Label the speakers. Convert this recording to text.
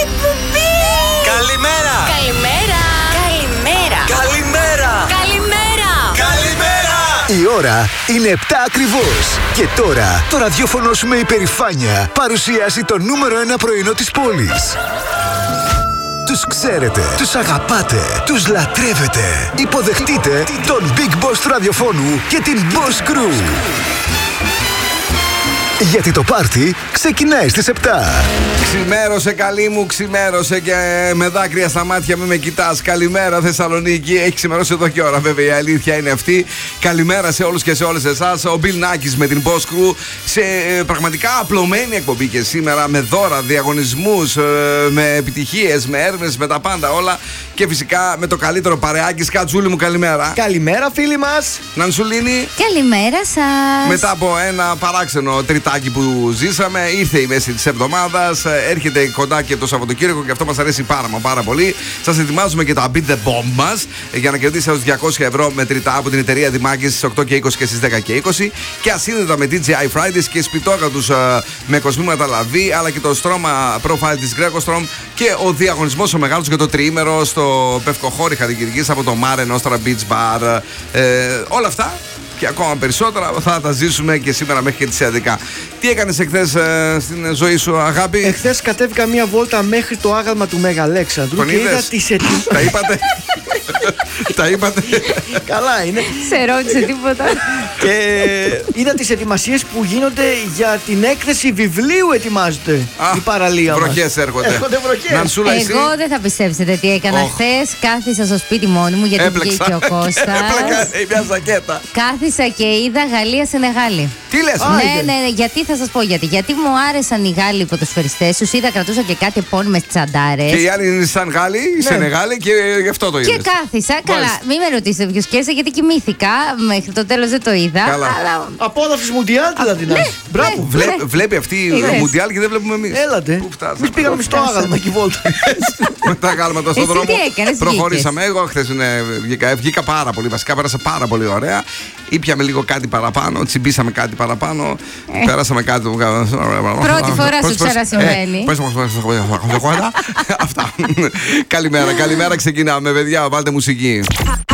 Speaker 1: εκπομπή!
Speaker 2: Καλημέρα!
Speaker 1: Καλημέρα! Καλημέρα!
Speaker 2: Καλημέρα!
Speaker 1: Καλημέρα!
Speaker 2: Καλημέρα!
Speaker 3: Η ώρα είναι 7 ακριβώς. Και τώρα το ραδιόφωνο σου με υπερηφάνεια παρουσιάζει το νούμερο 1 πρωινό της πόλης. Τους ξέρετε, τους αγαπάτε, τους λατρεύετε. Υποδεχτείτε τον Big Boss του ραδιοφώνου και την Boss Crew. Γιατί το πάρτι ξεκινάει στις 7.
Speaker 4: Ξημέρωσε καλή μου, ξημέρωσε και με δάκρυα στα μάτια μην με κοιτάς. Καλημέρα Θεσσαλονίκη, έχει ξημερώσει εδώ και ώρα βέβαια, η αλήθεια είναι αυτή. Καλημέρα σε όλους και σε όλες εσάς. Ο Bill Nackis με την Boss Crew σε πραγματικά απλωμένη εκπομπή και σήμερα, με δώρα, διαγωνισμούς, με επιτυχίες, με έρευνες, με τα πάντα όλα. Και φυσικά με το καλύτερο παρεάκι. Σκατσούλη μου, καλημέρα.
Speaker 5: Καλημέρα φίλοι μας.
Speaker 4: Νανσουλίνη.
Speaker 6: Καλημέρα σας.
Speaker 4: Μετά από ένα παράξενο τριτάκι που ζήσαμε, ήρθε η μέση της εβδομάδας, έρχεται κοντά και το Σαββατοκύριακο και αυτό μας αρέσει πάρα πολύ. Σας ετοιμάζουμε και τα Beat the Bomb μας για να κερδίσετε έως 200 ευρώ μετρητά από την εταιρεία Δημάκης στις 8 και 20 και στις 10 και 20. Και ασύνδετα με DJI Fridays και σπιτόγα τους με κοσμήματα λαβή, αλλά και το στρώμα profile της Greco Strom και ο διαγωνισμός ο μεγάλος για το τριήμερο στο Πευκοχώρη Χαλκιδικής από το Mare Nostra Beach Bar. Όλα αυτά και ακόμα περισσότερα θα τα ζήσουμε και σήμερα μέχρι και τις 11. Τι έκανες εχθές στην ζωή σου, αγάπη?
Speaker 5: Εχθές κατέβηκα μία βόλτα μέχρι το άγαλμα του Μέγα Αλέξανδρου.
Speaker 4: Τον
Speaker 5: και είδα
Speaker 4: είδες?
Speaker 5: τις ετοιμασίες.
Speaker 4: Τα είπατε? Τα είπατε?
Speaker 5: Καλά είναι.
Speaker 6: Σε ρώτησε τίποτα?
Speaker 5: Και είδα τις ετοιμασίες που γίνονται για την έκθεση βιβλίου. Ετοιμάζεται η παραλία μας.
Speaker 4: Βροχές έρχονται.
Speaker 5: Έρχονται βροχές.
Speaker 4: Νανσούλα, εσύ?
Speaker 6: Εγώ δεν θα πιστέψετε τι έκανα χθες. Κάθισα στο σπίτι μόνη μου γιατί
Speaker 4: Έπλεξα.
Speaker 6: βγήκε ο Κώστας.
Speaker 4: Έπλεξα μια ζακέτα.
Speaker 6: Κάθισα και είδα Γαλλία-Σενεγάλη.
Speaker 4: Τι λες?
Speaker 6: Ναι, γιατί θα σας πω γιατί. Γιατί μου άρεσαν οι Γάλλοι ποδοσφαιριστές. Τους είδα, κρατούσα και κάτι επώνυμες τσαντάρες.
Speaker 4: Και οι άλλοι είναι σαν Γάλλοι, Σενεγάλοι και γι' αυτό το είδες.
Speaker 6: Και κάθισα. Καλά, μην με ρωτήσετε ποιος κέρδισε γιατί κοιμήθηκα. Μέχρι το τέλος δεν το είδα.
Speaker 4: Καλά.
Speaker 6: Αλλά...
Speaker 5: Απόλαυση Μουντιάλ δηλαδή.
Speaker 6: Ναι,
Speaker 5: Μπράβο.
Speaker 4: Βλέπει αυτή η
Speaker 6: Είδες?
Speaker 4: Μουντιάλ και δεν βλέπουμε εμείς.
Speaker 5: Έλατε.
Speaker 4: Πού φτάσαμε?
Speaker 5: Εμείς πήγαμε στο άγαλμα και βόλτα.
Speaker 4: Με τα γάλματα στον
Speaker 6: Εσύ
Speaker 4: δρόμο.
Speaker 6: τι έκανες,
Speaker 4: Προχωρήσαμε. Εγώ χθες βγήκα πάρα πολύ. Βασικά πέρασα πάρα πολύ ωραία. Ήπιαμε λίγο κάτι παραπάνω. Τσιμπήσαμε κάτι παραπάνω. Πέρασαμε κάτι.
Speaker 6: Πρώτη φορά σου ξανασυμβαίνει.
Speaker 4: Αυτά. Καλημέρα, ξεκινάμε, παιδιά. Βάλτε μουσική.